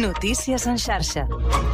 Notícies en xarxa.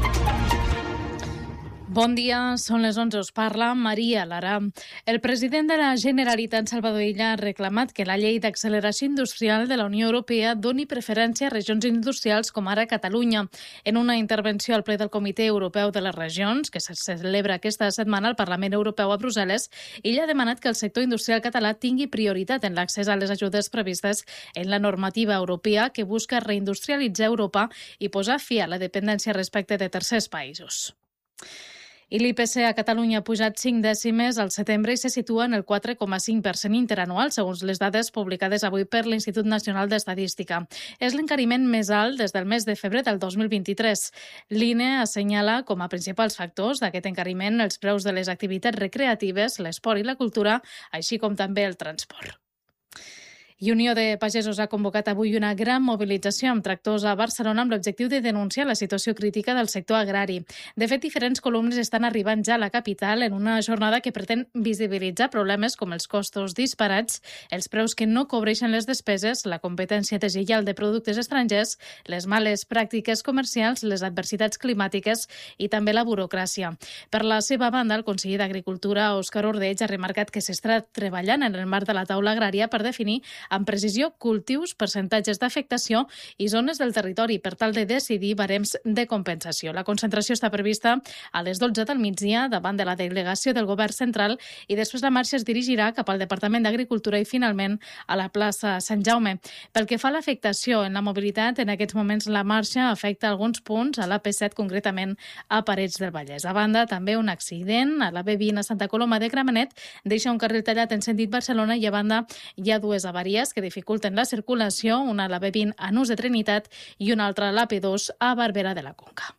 Bon dia, són les 11, us parla Maria Lara. El president de la Generalitat, Salvador Illa, ha reclamat que la llei d'acceleració industrial de la Unió Europea doni preferència a regions industrials com ara Catalunya. En una intervenció al ple del Comitè Europeu de les Regions, que se celebra aquesta setmana al Parlament Europeu a Brussel·les, Illa ha demanat que el sector industrial català tingui prioritat en l'accés a les ajudes previstes en la normativa europea que busca reindustrialitzar Europa i posar fi a la dependència respecte de tercers països. I l'IPC a Catalunya ha pujat 5 dècimes al setembre i se situa en el 4,5% interanual, segons les dades publicades avui per l'Institut Nacional d'Estadística. És l'encariment més alt des del mes de febrer del 2023. L'INE assenyala com a principals factors d'aquest encariment els preus de les activitats recreatives, l'esport i la cultura, així com també el transport. I Unió de Pagesos ha convocat avui una gran mobilització amb tractors a Barcelona amb l'objectiu de denunciar la situació crítica del sector agrari. De fet, diferents columnes estan arribant ja a la capital en una jornada que pretén visibilitzar problemes com els costos disparats, els preus que no cobreixen les despeses, la competència deslleial de productes estrangers, les males pràctiques comercials, les adversitats climàtiques i també la burocràcia. Per la seva banda, el conseller d'Agricultura, Òscar Ordeig, ha remarcat que s'està treballant en el marc de la taula agrària per definir amb precisió cultius, percentatges d'afectació i zones del territori per tal de decidir barems de compensació. La concentració està prevista a les 12 del migdia davant de la delegació del Govern Central i després la marxa es dirigirà cap al Departament d'Agricultura i finalment a la plaça Sant Jaume. Pel que fa a l'afectació en la mobilitat, en aquests moments la marxa afecta alguns punts a l'AP7, concretament a Parets del Vallès. A banda, també un accident a la B20 a Santa Coloma de Gramenet deixa un carril tallat en sentit Barcelona i a banda hi ha dues avaries que dificulten la circulació, una a la B20 a Nus de Trinitat i una altra a l'AP2 a Barberà de la Conca.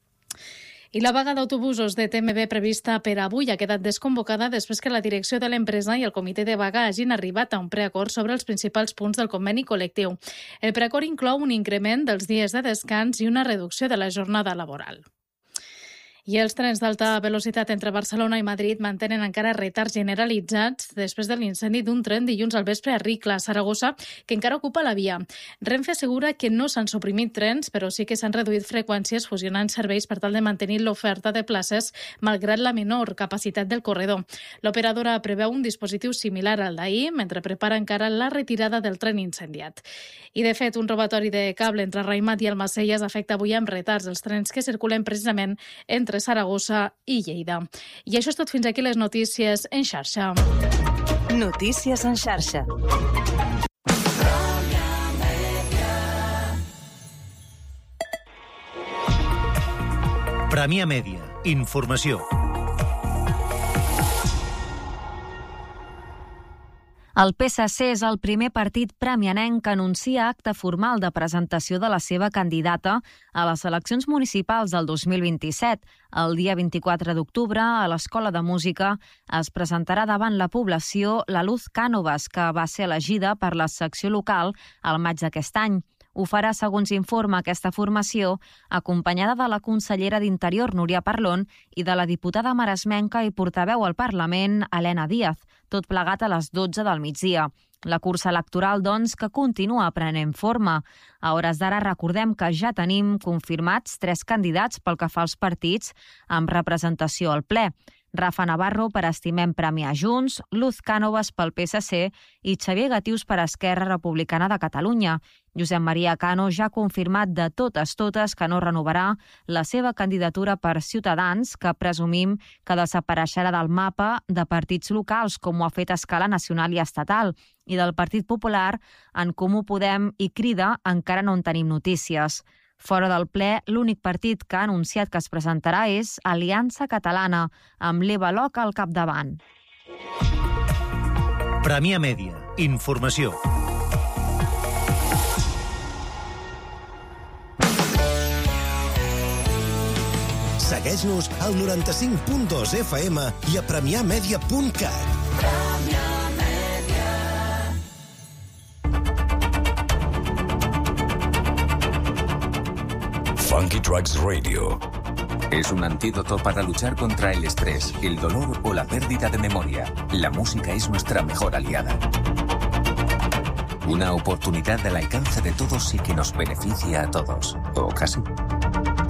I la vaga d'autobusos de TMB prevista per avui ha quedat desconvocada després que la direcció de l'empresa i el comitè de vaga hagin arribat a un preacord sobre els principals punts del conveni col·lectiu. El preacord inclou un increment dels dies de descans i una reducció de la jornada laboral. I els trens d'alta velocitat entre Barcelona i Madrid mantenen encara retards generalitzats després de l'incendi d'un tren dilluns al vespre a Ricla, a Saragossa, que encara ocupa la via. Renfe assegura que no s'han suprimit trens, però sí que s'han reduït freqüències fusionant serveis per tal de mantenir l'oferta de places malgrat la menor capacitat del corredor. L'operadora preveu un dispositiu similar al d'ahir, mentre prepara encara la retirada del tren incendiat. I, de fet, un robatori de cable entre Raimat i Almacelles afecta avui amb retards els trens que circulen precisament entre Saragossa i Lleida. I això és tot, fins aquí les notícies en xarxa. Notícies en xarxa. Premià Mèdia. Informació. El PSC és el primer partit premianenc que anuncia acte formal de presentació de la seva candidata a les eleccions municipals del 2027. El dia 24 d'octubre, a l'Escola de Música, es presentarà davant la població la Luz Cánovas, que va ser elegida per la secció local al maig d'aquest any. Ho farà, segons informa aquesta formació, acompanyada de la consellera d'Interior, Núria Parlon, i de la diputada maresmenca i portaveu al Parlament, Helena Díaz, tot plegat a les 12 del migdia. La cursa electoral, doncs, que continua prenent forma. A hores d'ara recordem que ja tenim confirmats 3 candidats pel que fa als partits amb representació al ple. Rafa Navarro per Estimem Premiar Junts, Luz Cánovas pel PSC i Xavier Gatius per Esquerra Republicana de Catalunya. Josep Maria Cano ja ha confirmat de totes que no renovarà la seva candidatura per Ciutadans, que presumim que desapareixerà del mapa de partits locals, com ho ha fet a escala nacional i estatal, i del Partit Popular, En Comú Podem i Crida encara no en tenim notícies. Fora del ple, l'únic partit que ha anunciat que es presentarà és Aliança Catalana, amb l'Eva Loca al capdavant. Premià Mèdia. Informació. Segueix-nos al 95.2 FM i a premiamedia.cat. Funky Tracks Radio es un antídoto para luchar contra el estrés, el dolor o la pérdida de memoria. La música es nuestra mejor aliada. Una oportunidad al alcance de todos y que nos beneficia a todos. O casi.